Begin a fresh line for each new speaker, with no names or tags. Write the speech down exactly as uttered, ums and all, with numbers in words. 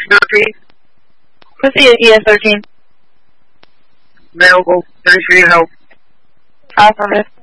thirteen.
Proceed at E S thirteen.
Available. Thanks for your help.
Affirmative.